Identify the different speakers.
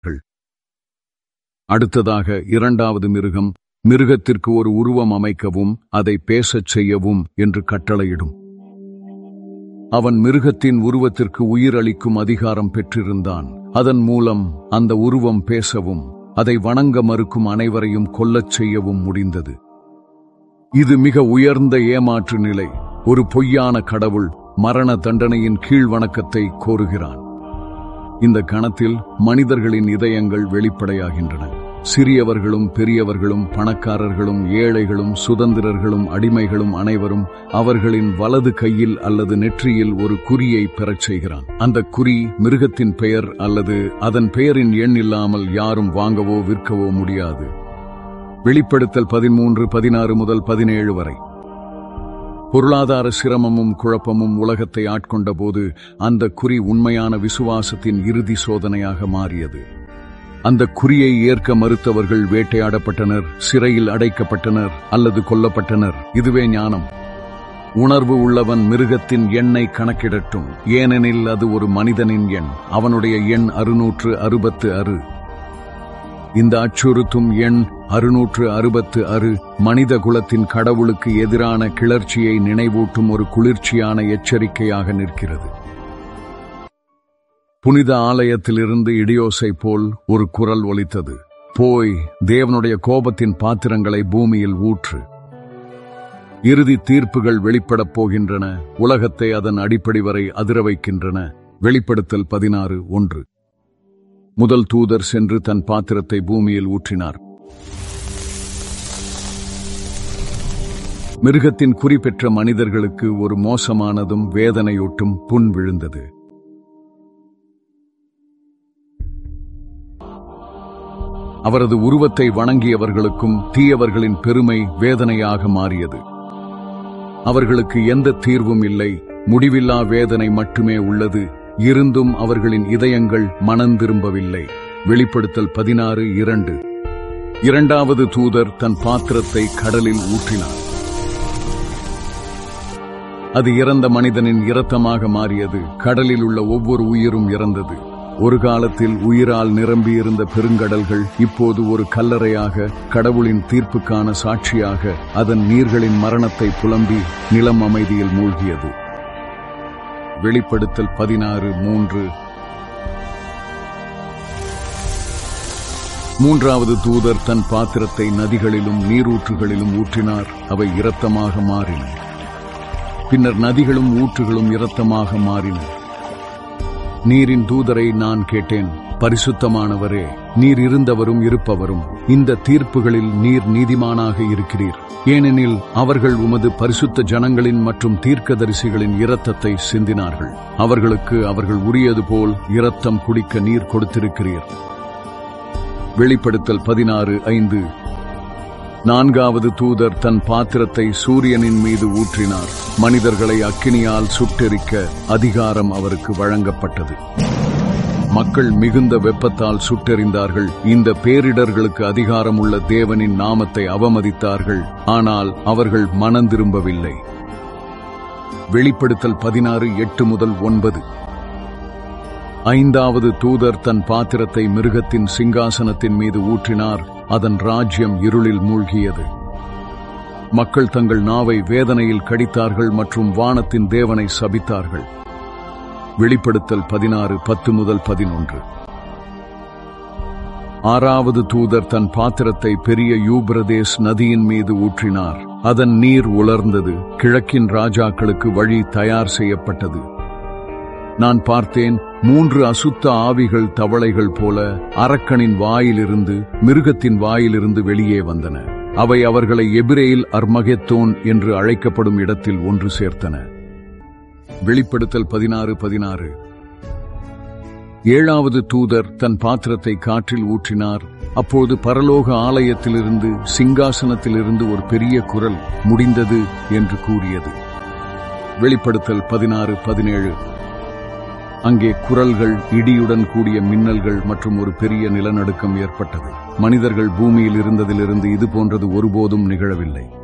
Speaker 1: அடுத்ததாக இரண்டாவது மிருகம் மிருகத்திற்கு ஒரு உருவம் அமைக்கவும் அதை பேசச் செய்யவும் என்று கட்டளையிடும். அவன் மிருகத்தின் உருவத்திற்கு உயிரளிக்கும் அதிகாரம் பெற்றிருந்தான். அதன் மூலம் அந்த உருவம் பேசவும் அதை வணங்க மறுக்கும் அனைவரையும் கொல்லச் செய்யவும் முடிந்தது. இது மிக உயர்ந்த ஏமாற்று நிலை. ஒரு பொய்யான கடவுள் மரண தண்டனையின் கீழ் வணக்கத்தை கோருகிறான். இந்த கணத்தில் மனிதர்களின் இதயங்கள் வெளிப்படையாகின்றன. சிறியவர்களும் பெரியவர்களும் பணக்காரர்களும் ஏழைகளும் சுதந்திரர்களும் அடிமைகளும் அனைவரும் அவர்களின் வலது கையில் அல்லது நெற்றியில் ஒரு குறியை பெறச் செய்கிறான். அந்த குறி மிருகத்தின் பெயர் அல்லது அதன் பெயரின் எண் இல்லாமல் யாரும் வாங்கவோ விற்கவோ முடியாது. வெளிப்படுத்தல் 13:16 முதல் 17 வரை. பொருளாதார சிரமமும் குழப்பமும் உலகத்தை ஆட்கொண்ட போது அந்த குறி உண்மையான விசுவாசத்தின் இறுதி சோதனையாக மாறியது. அந்த குறியை ஏற்க மறுத்தவர்கள் வேட்டையாடப்பட்டனர், சிறையில் அடைக்கப்பட்டனர் அல்லது கொல்லப்பட்டனர். இதுவே ஞானம். உணர்வு உள்ளவன் மிருகத்தின் எண்ணை கணக்கிடட்டும், ஏனெனில் அது ஒரு மனிதனின் எண். அவனுடைய எண் 666. இந்த அச்சுறுத்தும் எண் 666 மனித குலத்தின் கடவுளுக்கு எதிரான கிளர்ச்சியை நினைவூட்டும் ஒரு குளிர்ச்சியான எச்சரிக்கையாக நிற்கிறது. புனித ஆலயத்திலிருந்து இடியோசை போல் ஒரு குரல் ஒலித்தது. போய் தேவனுடைய கோபத்தின் பாத்திரங்களை பூமியில் ஊற்று. இறுதி தீர்ப்புகள் வெளிப்படப் போகின்றன. உலகத்தை அதன் அடிப்படை வரை அதிர வைக்கின்றன. வெளிப்படுத்தல் 16:1. முதல் தூதர் சென்று தன் பாத்திரத்தை பூமியில் ஊற்றினார். மிருகத்தின் குறிப்பெற்ற மனிதர்களுக்கு ஒரு மோசமானதும் வேதனையூட்டும் புண் விழுந்தது. அவரது உருவத்தை வணங்கியவர்களுக்கும் தீயவர்களின் பெருமை வேதனையாக மாறியது. அவர்களுக்கு எந்த தீர்வும் இல்லை, முடிவில்லா வேதனை மட்டுமே உள்ளது. இருந்தும் அவர்களின் இதயங்கள் மனந்திரும்பவில்லை. வெளிப்படுத்தல் 16:2. இரண்டாவது தூதர் தன் பாத்திரத்தை கடலில் ஊற்றினார். அது இறந்த மனிதனின் இரத்தமாக மாறியது. கடலில் உள்ள ஒவ்வொரு உயிரும் இறந்தது. ஒரு காலத்தில் உயிரால் நிரம்பியிருந்த பெருங்கடல்கள் இப்போது ஒரு கல்லறையாக, கடவுளின் தீர்ப்புக்கான சாட்சியாக அதன் நீர்களின் மரணத்தை புலம்பி நிலம் அமைதியில் மூழ்கியது. வெளிப்படுத்தல் 16:3. மூன்றாவது தூதர் தன் பாத்திரத்தை நதிகளிலும் நீரூற்றுகளிலும் ஊற்றினார். அவை இரத்தமாக மாறின. பின்னர் நதிகளும் ஊற்றுகளும் இரத்தமாக மாறின. நீரின் தூதரை நான் கேட்டேன், பரிசுத்தமானவரே, நீர் இருந்தவரும் இருப்பவரும், இந்த தீர்ப்புகளில் நீர் நீதிமானாக இருக்கிறீர். ஏனெனில் அவர்கள் உமது பரிசுத்த ஜனங்களின் மற்றும் தீர்க்கதரிசிகளின் இரத்தத்தை சிந்தினார்கள். அவர்களுக்கு அவர்கள் உரியது போல் இரத்தம் குடிக்க நீர் கொடுத்திருக்கிறீர். வெளிப்படுத்தல் 16:5. நான்காவது தூதர் தன் பாத்திரத்தை சூரியனின் மீது ஊற்றினார். மனிதர்களை அக்கினியால் சுட்டெரிக்க அதிகாரம் அவருக்கு வழங்கப்பட்டது. மக்கள் மிகுந்த வெப்பத்தால் சுட்டெரிந்தார்கள். இந்த பேரிடர்களுக்கு அதிகாரம் உள்ள தேவனின் நாமத்தை அவமதித்தார்கள். ஆனால் அவர்கள் மனந்திரும்பவில்லை. வெளிப்படுத்தல் 16:8 முதல் 9. ஐந்தாவது தூதர் தன் பாத்திரத்தை மிருகத்தின் சிங்காசனத்தின் மீது ஊற்றினார். அதன் ராஜ்யம் இருளில் மூழ்கியது. மக்கள் தங்கள் நாவை வேதனையில் கடித்தார்கள் மற்றும் வானத்தின் தேவனை சபித்தார்கள். வெளிப்படுத்தல் 16:10 முதல் 11. ஆறாவது தூதர் தன் பாத்திரத்தை பெரிய யூப்ரதேஸ் நதியின் மீது ஊற்றினார். அதன் நீர் உலர்ந்தது. கிழக்கின் ராஜாக்களுக்கு வழி தயார் செய்யப்பட்டது. நான் பார்த்தேன், 3 அசுத்த ஆவிகள் தவளைகள் போல அரக்கனின் வாயிலிருந்து மிருகத்தின் வாயிலிருந்து வெளியே வந்தன. அவை அவர்களை எபிரேயில் அர்மகெத்தோன் என்று அழைக்கப்படும் இடத்தில் ஒன்று சேர்த்தன. வெளிப்படுத்தல் 16:16. ஏழாவது தூதர் தன் பாத்திரத்தை காற்றில் ஊற்றினார். அப்போது பரலோக ஆலயத்திலிருந்து, சிங்காசனத்திலிருந்து ஒரு பெரிய குரல், முடிந்தது என்று கூறியது. வெளிப்படுத்தல் 16:17. அங்கே குரல்கள், இடியுடன் கூடிய மின்னல்கள் மற்றும் ஒரு பெரிய நிலநடுக்கம் ஏற்பட்டது. மனிதர்கள் பூமியில் இருந்ததிலிருந்து இது போன்றது ஒருபோதும் நிகழவில்லை.